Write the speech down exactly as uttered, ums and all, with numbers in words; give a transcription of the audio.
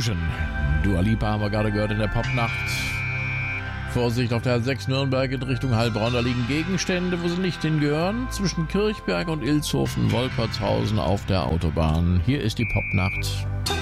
Illusion. Dua Lipa haben wir gerade gehört in der Popnacht. Vorsicht auf der sechs Nürnberg in Richtung Heilbronn. Da liegen Gegenstände, wo sie nicht hingehören. Zwischen Kirchberg und Ilshofen, Wolpertshausen auf der Autobahn. Hier ist die Popnacht.